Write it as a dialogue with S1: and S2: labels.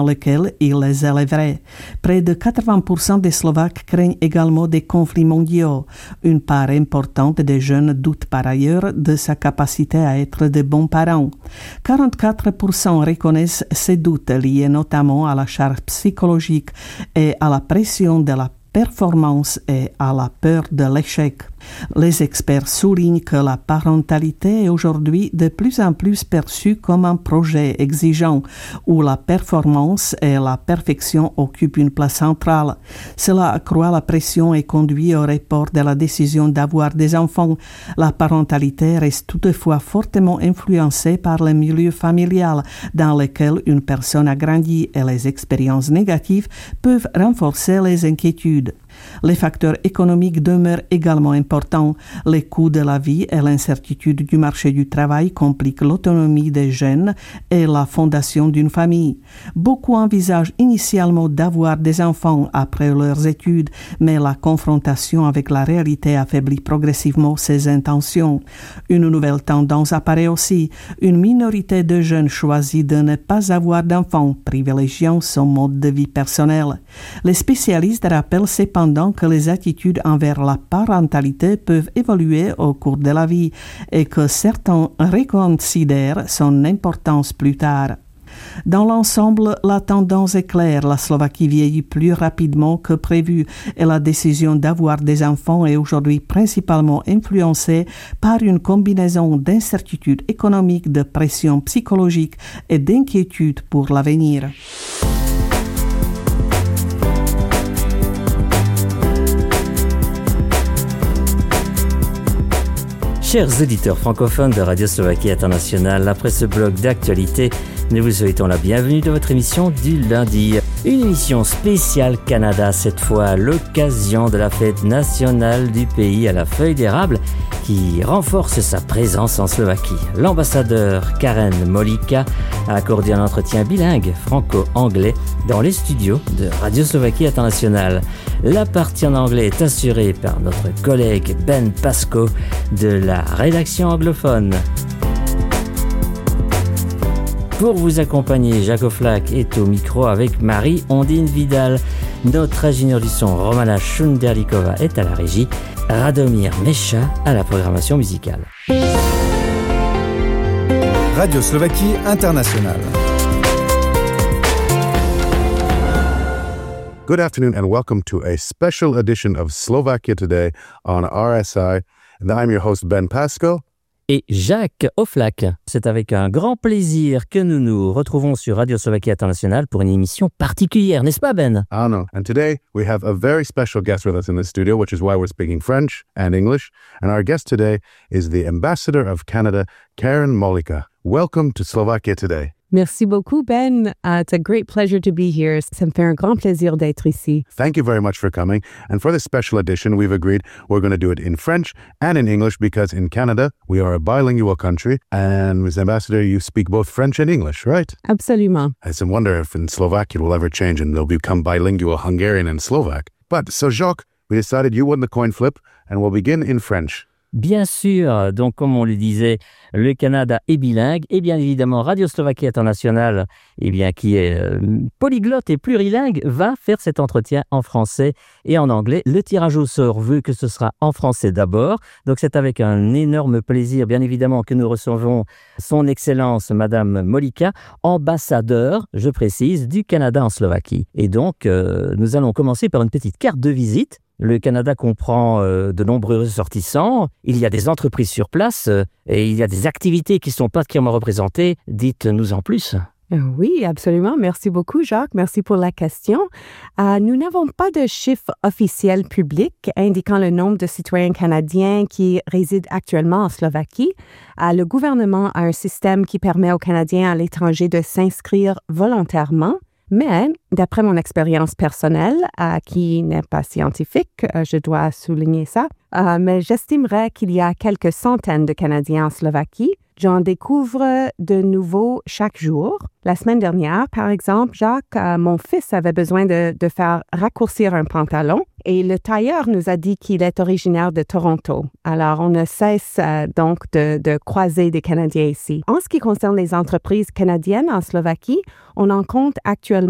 S1: dans lequel ils les élèveraient. Près de 80% des Slovaques craignent également des conflits mondiaux. Une part importante des jeunes doutent par ailleurs de sa capacité à être de bons parents. 44% reconnaissent ces doutes liés notamment à la charge psychologique et à la pression de la performance et à la peur de l'échec. Les experts soulignent que la parentalité est aujourd'hui de plus en plus perçue comme un projet exigeant, où la performance et la perfection occupent une place centrale. Cela accroît la pression et conduit au report de la décision d'avoir des enfants. La parentalité reste toutefois fortement influencée par le milieu familial dans lequel une personne a grandi et les expériences négatives peuvent renforcer les inquiétudes. Les facteurs économiques demeurent également importants. Les coûts de la vie et l'incertitude du marché du travail compliquent l'autonomie des jeunes et la fondation d'une famille. Beaucoup envisagent initialement d'avoir des enfants après leurs études, mais la confrontation avec la réalité affaiblit progressivement ces intentions. Une nouvelle tendance apparaît aussi. Une minorité de jeunes choisit de ne pas avoir d'enfants, privilégiant son mode de vie personnel. Les spécialistes rappellent cependant que les attitudes envers la parentalité peuvent évoluer au cours de la vie et que certains reconsidèrent son importance plus tard. Dans l'ensemble, la tendance est claire. La Slovaquie vieillit plus rapidement que prévu et la décision d'avoir des enfants est aujourd'hui principalement influencée par une combinaison d'incertitudes économiques, de pression psychologique et d'inquiétude pour l'avenir.
S2: Chers auditeurs francophones de Radio Slovaquie Internationale, après ce bloc d'actualité, nous vous souhaitons la bienvenue dans votre émission du lundi. Une émission spéciale Canada cette fois à l'occasion de la fête nationale du pays à la feuille d'érable qui renforce sa présence en Slovaquie. L'ambassadeur Karen Molíka a accordé un entretien bilingue franco-anglais dans les studios de Radio Slovaquie Internationale. La partie en anglais est assurée par notre collègue Ben Pasco de la rédaction anglophone. Pour vous accompagner, Jacques Oflac est au micro avec Marie-Ondine Vidal. Notre ingénieur du son, Romana Shunderlikova, est à la régie. Radomir Mesha à la programmation musicale.
S3: Radio Slovaquie Internationale.
S4: Good afternoon and welcome to a special edition of Slovakia Today on RSI. And I'm your host Ben Pasco.
S2: Et Jacques Oflac. C'est avec un grand plaisir que nous nous retrouvons sur Radio Slovaquie Internationale pour une émission particulière, n'est-ce pas Ben?
S4: Ah no. And today we have a very special guest with us in the studio, which is why we're speaking French and English. And our guest today is the Ambassador of Canada, Karen Molíka. Welcome to Slovakia Today.
S5: Merci beaucoup, Ben. It's a great pleasure to be here. Ça me fait un grand plaisir d'être ici.
S4: Thank you very much for coming. And for this special edition, we've agreed we're going to do it in French and in English because in Canada, we are a bilingual country. And Ms. Ambassador, you speak both French and English, right?
S5: Absolument.
S4: I wonder if in Slovakia it will ever change and they'll become bilingual Hungarian and Slovak. But so Jacques, we decided you won the coin flip and we'll begin in French.
S2: Bien sûr, donc comme on le disait, le Canada est bilingue et bien évidemment Radio Slovaquie Internationale, qui est polyglotte et plurilingue, va faire cet entretien en français et en anglais. Le tirage au sort veut que ce sera en français d'abord, donc c'est avec un énorme plaisir bien évidemment que nous recevons son Excellence Madame Molíka, ambassadeur, je précise, du Canada en Slovaquie. Et donc nous allons commencer par une petite carte de visite. Le Canada comprend de nombreux ressortissants, il y a des entreprises sur place et il y a des activités qui sont particulièrement représentées. Dites-nous en plus.
S5: Oui, absolument. Merci beaucoup, Jacques. Merci pour la question. Nous n'avons pas de chiffre officiel public indiquant le nombre de citoyens canadiens qui résident actuellement en Slovaquie. Le gouvernement a un système qui permet aux Canadiens à l'étranger de s'inscrire volontairement. Mais, d'après mon expérience personnelle, qui n'est pas scientifique, je dois souligner ça, mais j'estimerais qu'il y a quelques centaines de Canadiens en Slovaquie. J'en découvre de nouveaux chaque jour. La semaine dernière, par exemple, Jacques, mon fils avait besoin de faire raccourcir un pantalon et le tailleur nous a dit qu'il est originaire de Toronto. Alors, on ne cesse donc de croiser des Canadiens ici. En ce qui concerne les entreprises canadiennes en Slovaquie, on en compte actuellement